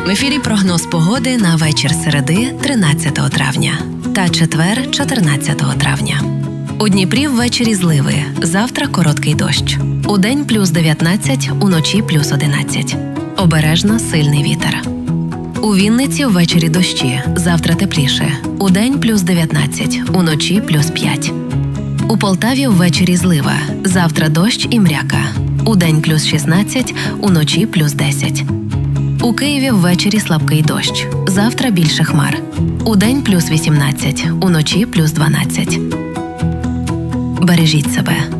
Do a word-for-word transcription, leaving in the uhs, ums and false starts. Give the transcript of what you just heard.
В ефірі прогноз погоди на вечір середи тринадцятого травня та четвер чотирнадцятого травня. У Дніпрі ввечері зливи, завтра короткий дощ. Удень плюс дев'ятнадцять, уночі плюс одинадцять. Обережно сильний вітер. У Вінниці ввечері дощі, завтра тепліше. Удень плюс дев'ятнадцять, уночі плюс п'ять. У Полтаві ввечері злива, завтра дощ і мряка. Удень плюс шістнадцять, уночі плюс десять. У Києві ввечері слабкий дощ, завтра більше хмар. Удень плюс вісімнадцять, уночі плюс дванадцять. Бережіть себе.